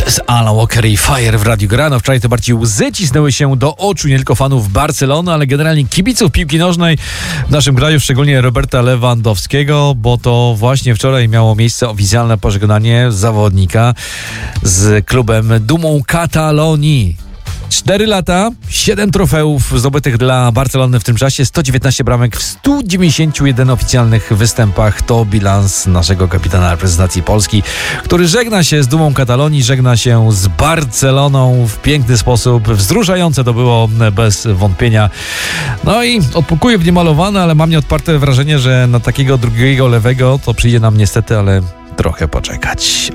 jest Alan Walker i Fire w Radiu Grano. Wczoraj to bardziej łzy cisnęły się do oczu nie tylko fanów Barcelony, ale generalnie kibiców piłki nożnej w naszym kraju, szczególnie Roberta Lewandowskiego, bo to właśnie wczoraj miało miejsce oficjalne pożegnanie zawodnika z klubem Dumą Katalonii. 4 lata, 7 trofeów zdobytych dla Barcelony w tym czasie, 119 bramek w 191 oficjalnych występach. To bilans naszego kapitana reprezentacji Polski, który żegna się z Dumą Katalonii, żegna się z Barceloną w piękny sposób. Wzruszające to było bez wątpienia. No i od pokoju niemalowane, ale mam nieodparte wrażenie, że na takiego drugiego lewego to przyjdzie nam niestety, ale trochę poczekać.